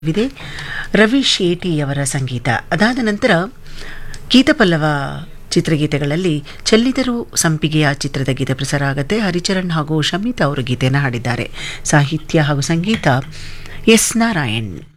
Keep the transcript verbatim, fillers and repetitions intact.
ವಿದೆ ರವಿ ಶೇಟಿಯವರ ಸಂಗೀತ. ಅದಾದ ನಂತರ ಗೀತಪಲ್ಲವ ಚಿತ್ರಗೀತೆಗಳಲ್ಲಿ ಚೆಲ್ಲಿದರು ಸಂಪಿಗೆಯ ಚಿತ್ರದ ಗೀತೆ ಪ್ರಸಾರ ಆಗುತ್ತೆ. ಹರಿಚರಣ್ ಹಾಗೂ ಶಮಿತಾ ಅವರು ಗೀತೆಯನ್ನು ಹಾಡಿದ್ದಾರೆ. ಸಾಹಿತ್ಯ ಹಾಗೂ ಸಂಗೀತ ಎಸ್ ನಾರಾಯಣ್.